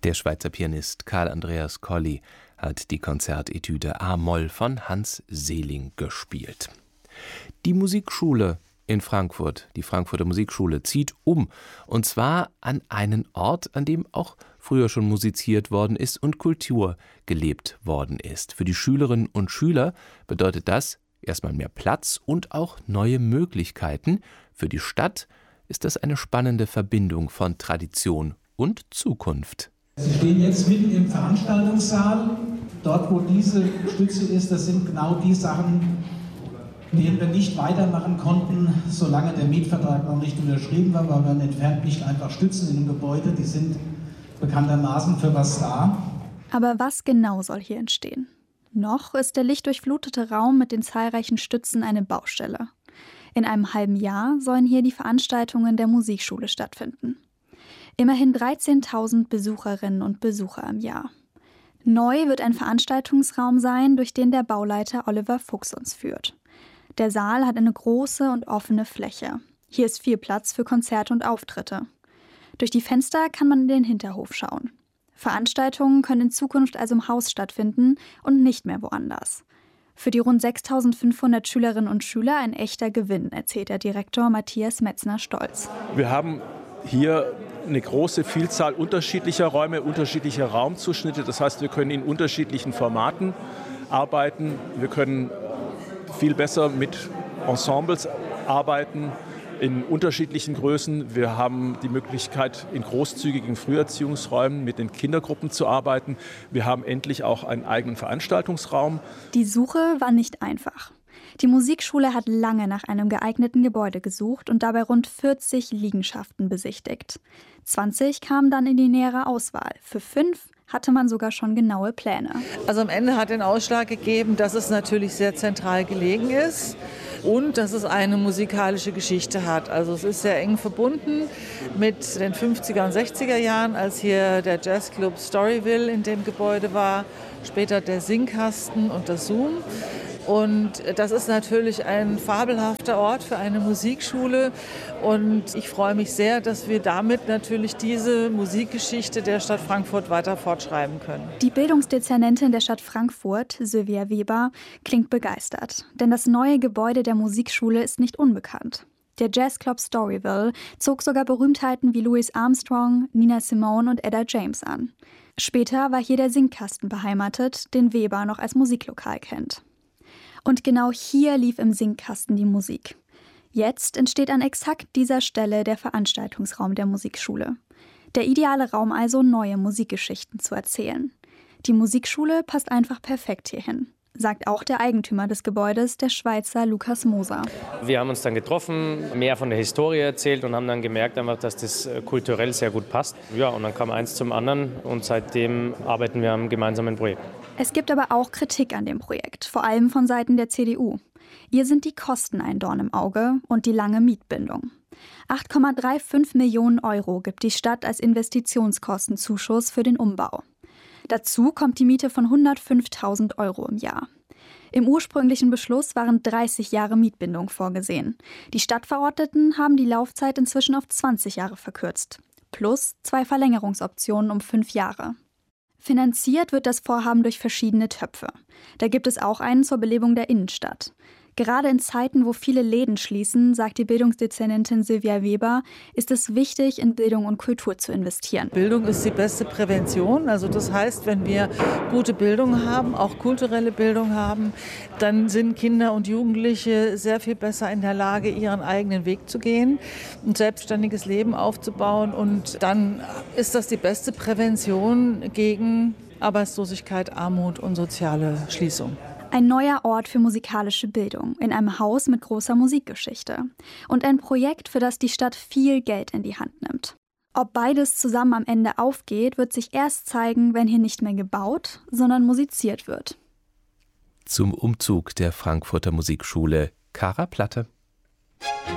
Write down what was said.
Der Schweizer Pianist Karl Andreas Colli hat die Konzertetüde A-Moll von Hans Seeling gespielt. Die Musikschule in Frankfurt, die Frankfurter Musikschule, zieht um. Und zwar an einen Ort, an dem auch früher schon musiziert worden ist und Kultur gelebt worden ist. Für die Schülerinnen und Schüler bedeutet das erstmal mehr Platz und auch neue Möglichkeiten. Für die Stadt ist das eine spannende Verbindung von Tradition und Zukunft. Sie stehen jetzt mitten im Veranstaltungssaal. Dort, wo diese Stütze ist, das sind genau die Sachen, denen wir nicht weitermachen konnten, solange der Mietvertrag noch nicht unterschrieben war, weil wir entfernt nicht einfach Stützen in dem Gebäude, die sind bekanntermaßen für was da. Aber was genau soll hier entstehen? Noch ist der lichtdurchflutete Raum mit den zahlreichen Stützen eine Baustelle. In einem halben Jahr sollen hier die Veranstaltungen der Musikschule stattfinden. Immerhin 13.000 Besucherinnen und Besucher im Jahr. Neu wird ein Veranstaltungsraum sein, durch den der Bauleiter Oliver Fuchs uns führt. Der Saal hat eine große und offene Fläche. Hier ist viel Platz für Konzerte und Auftritte. Durch die Fenster kann man in den Hinterhof schauen. Veranstaltungen können in Zukunft also im Haus stattfinden und nicht mehr woanders. Für die rund 6.500 Schülerinnen und Schüler ein echter Gewinn, erzählt der Direktor Matthias Metzner stolz. Wir haben hier eine große Vielzahl unterschiedlicher Räume, unterschiedlicher Raumzuschnitte. Das heißt, wir können in unterschiedlichen Formaten arbeiten. Wir können viel besser mit Ensembles arbeiten in unterschiedlichen Größen. Wir haben die Möglichkeit, in großzügigen Früherziehungsräumen mit den Kindergruppen zu arbeiten. Wir haben endlich auch einen eigenen Veranstaltungsraum. Die Suche war nicht einfach. Die Musikschule hat lange nach einem geeigneten Gebäude gesucht und dabei rund 40 Liegenschaften besichtigt. 20 kamen dann in die nähere Auswahl. Für 5 hatte man sogar schon genaue Pläne. Also am Ende hat den Ausschlag gegeben, dass es natürlich sehr zentral gelegen ist und dass es eine musikalische Geschichte hat. Also es ist sehr eng verbunden mit den 50er und 60er Jahren, als hier der Jazzclub Storyville in dem Gebäude war, später der Singkasten und das Zoom. Und das ist natürlich ein fabelhafter Ort für eine Musikschule. Und ich freue mich sehr, dass wir damit natürlich diese Musikgeschichte der Stadt Frankfurt weiter fortschreiben können. Die Bildungsdezernentin der Stadt Frankfurt, Sylvia Weber, klingt begeistert. Denn das neue Gebäude der Musikschule ist nicht unbekannt. Der Jazzclub Storyville zog sogar Berühmtheiten wie Louis Armstrong, Nina Simone und Etta James an. Später war hier der Singkasten beheimatet, den Weber noch als Musiklokal kennt. Und genau hier lief im Singkasten die Musik. Jetzt entsteht an exakt dieser Stelle der Veranstaltungsraum der Musikschule. Der ideale Raum also, neue Musikgeschichten zu erzählen. Die Musikschule passt einfach perfekt hierhin, sagt auch der Eigentümer des Gebäudes, der Schweizer Lukas Moser. Wir haben uns dann getroffen, mehr von der Historie erzählt und haben dann gemerkt, einfach, dass das kulturell sehr gut passt. Ja, und dann kam eins zum anderen und seitdem arbeiten wir am gemeinsamen Projekt. Es gibt aber auch Kritik an dem Projekt, vor allem von Seiten der CDU. Ihr sind die Kosten ein Dorn im Auge und die lange Mietbindung. 8,35 Millionen Euro gibt die Stadt als Investitionskostenzuschuss für den Umbau. Dazu kommt die Miete von 105.000 Euro im Jahr. Im ursprünglichen Beschluss waren 30 Jahre Mietbindung vorgesehen. Die Stadtverordneten haben die Laufzeit inzwischen auf 20 Jahre verkürzt. Plus 2 Verlängerungsoptionen um 5 Jahre. Finanziert wird das Vorhaben durch verschiedene Töpfe. Da gibt es auch einen zur Belebung der Innenstadt. Gerade in Zeiten, wo viele Läden schließen, sagt die Bildungsdezernentin Sylvia Weber, ist es wichtig, in Bildung und Kultur zu investieren. Bildung ist die beste Prävention. Also das heißt, wenn wir gute Bildung haben, auch kulturelle Bildung haben, dann sind Kinder und Jugendliche sehr viel besser in der Lage, ihren eigenen Weg zu gehen, ein selbstständiges Leben aufzubauen. Und dann ist das die beste Prävention gegen Arbeitslosigkeit, Armut und soziale Schließung. Ein neuer Ort für musikalische Bildung in einem Haus mit großer Musikgeschichte. Und ein Projekt, für das die Stadt viel Geld in die Hand nimmt. Ob beides zusammen am Ende aufgeht, wird sich erst zeigen, wenn hier nicht mehr gebaut, sondern musiziert wird. Zum Umzug der Frankfurter Musikschule Kara Platte.